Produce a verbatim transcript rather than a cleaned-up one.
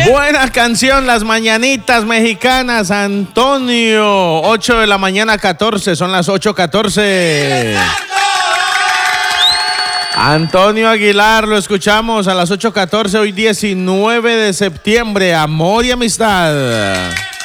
Buena canción, Las Mañanitas Mexicanas, Antonio. ocho de la mañana, catorce, son las ocho catorce. Antonio Aguilar, lo escuchamos a las ocho catorce, hoy diecinueve de septiembre. Amor y amistad.